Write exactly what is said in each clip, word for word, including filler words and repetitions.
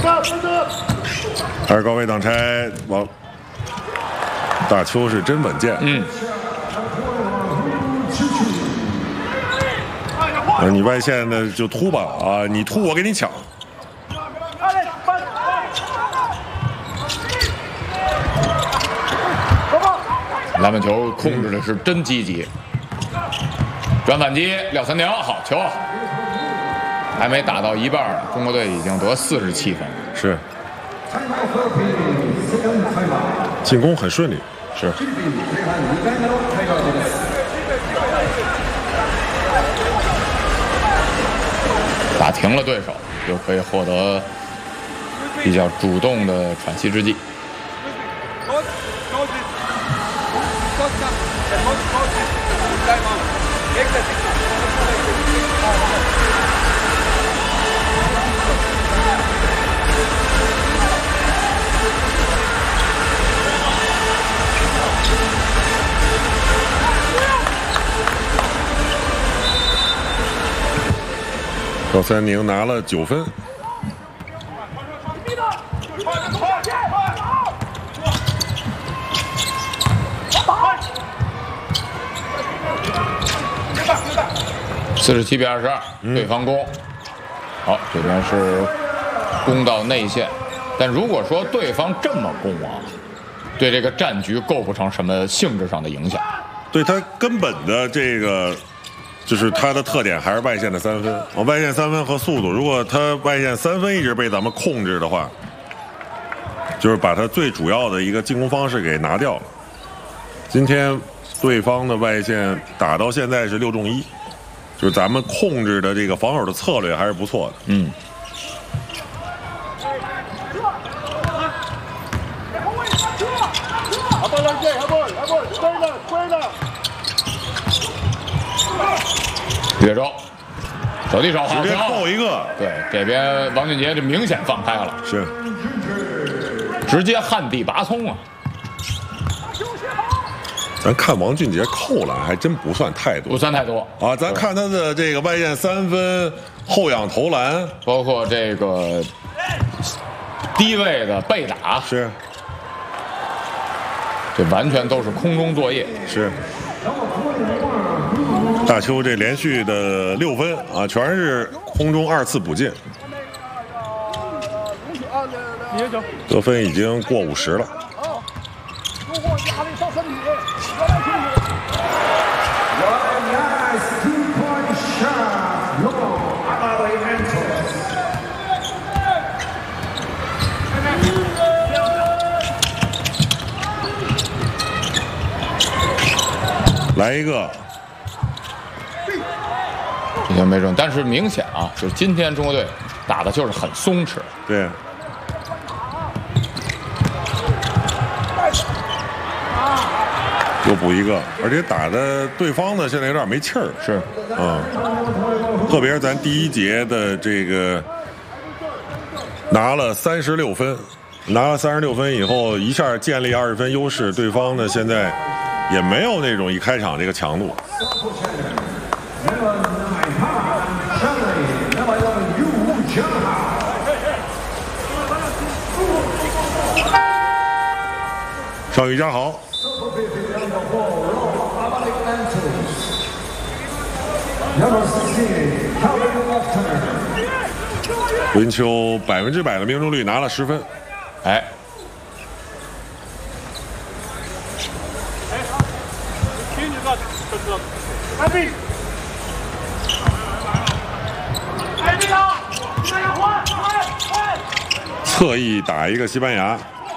还是高位挡拆，王大邱是真稳健。 嗯。 啊，你外线的就突吧啊，你突我给你抢。 篮板球控制的是真积极。转反击，撂三条，好球！还没打到一半呢，中国队已经得四十七分了。 是。进攻很顺利。 是。打停了对手，就可以获得比较主动的喘息之际。 高三宁拿了九分。 四十七比二十二，对方攻。好，这边是攻到内线，但如果说对方这么攻啊，对这个战局构不成什么性质上的影响。 对他根本的这个。就是他的特点还是外线的三分，啊，外线三分和速度。如果他外线三分一直被咱们控制的话，就是把他最主要的一个进攻方式给拿掉了。今天对方的外线打到现在是六中一，就是咱们控制的这个防守的策略还是不错的。 嗯。越州，手递手， 直接扣一个。 对，这边王俊杰这明显放开了， 是， 直接旱地拔葱啊！ 咱看王俊杰扣篮还真不算太多， 不算太多啊。咱看他的这个外线三分、后仰投篮， 包括这个低位的背打， 是， 这完全都是空中作业。 是。大邱这连续的六分啊，全是空中二次补进，得分已经过五十了。来一个。 这些没准，但是明显啊，就是今天中国队打的就是很松弛。 对。又补一个，而且打的对方呢现在有点没气儿。 是。 啊、嗯。特别是咱第一节的这个拿了三十六分，拿了三十六分以后，一下建立二十分优势，对方呢现在也没有那种一开场这个强度。上羽家豪，文秋百分之百的命中率拿了十分， 哎， 侧翼打一个西班牙。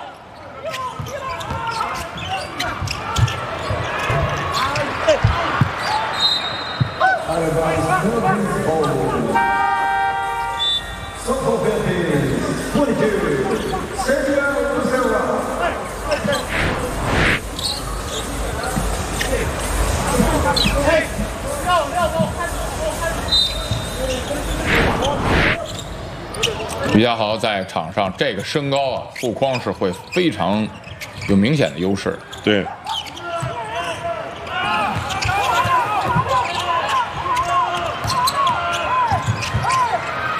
于家豪在场上这个身高啊，护框是会非常有明显的优势。 对，